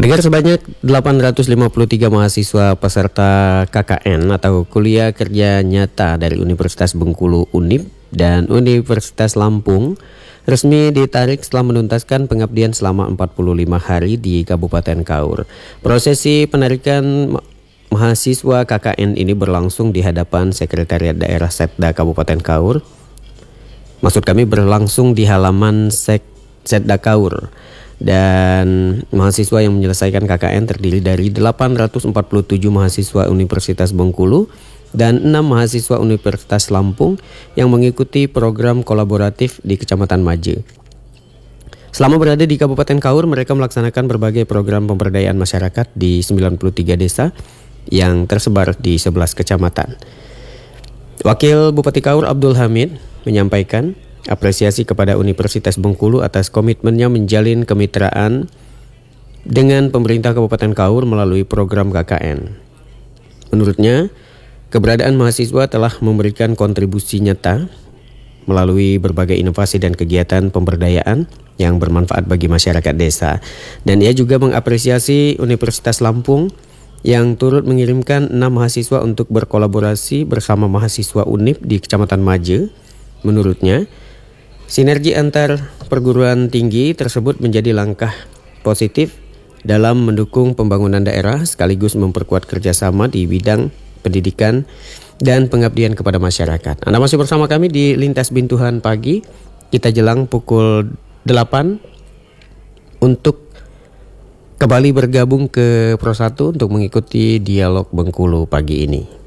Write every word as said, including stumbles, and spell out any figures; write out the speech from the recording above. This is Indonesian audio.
Pendengar, sebanyak delapan ratus lima puluh tiga mahasiswa peserta K K N atau Kuliah Kerja Nyata dari Universitas Bengkulu U N I P dan Universitas Lampung resmi ditarik setelah menuntaskan pengabdian selama empat puluh lima hari di Kabupaten Kaur. Prosesi penarikan mahasiswa K K N ini berlangsung di hadapan Sekretariat Daerah Setda Kabupaten Kaur. Maksud kami berlangsung di halaman Sek Setda Kaur. Dan mahasiswa yang menyelesaikan K K N terdiri dari delapan ratus empat puluh tujuh mahasiswa Universitas Bengkulu dan enam mahasiswa Universitas Lampung yang mengikuti program kolaboratif di Kecamatan Maje. Selama berada di Kabupaten Kaur, mereka melaksanakan berbagai program pemberdayaan masyarakat di sembilan puluh tiga desa yang tersebar di sebelas kecamatan. Wakil Bupati Kaur Abdul Hamid menyampaikan apresiasi kepada Universitas Bengkulu atas komitmennya menjalin kemitraan dengan pemerintah Kabupaten Kaur melalui program K K N. Menurutnya, keberadaan mahasiswa telah memberikan kontribusi nyata melalui berbagai inovasi dan kegiatan pemberdayaan yang bermanfaat bagi masyarakat desa. Dan ia juga mengapresiasi Universitas Lampung yang turut mengirimkan enam mahasiswa untuk berkolaborasi bersama mahasiswa U N I P di Kecamatan Maje. Menurutnya, sinergi antar perguruan tinggi tersebut menjadi langkah positif dalam mendukung pembangunan daerah sekaligus memperkuat kerjasama di bidang pendidikan dan pengabdian kepada masyarakat. Anda masih bersama kami di Lintas Bintuhan Pagi. Kita jelang pukul delapan untuk kembali bergabung ke Pro satu untuk mengikuti dialog Bengkulu pagi ini.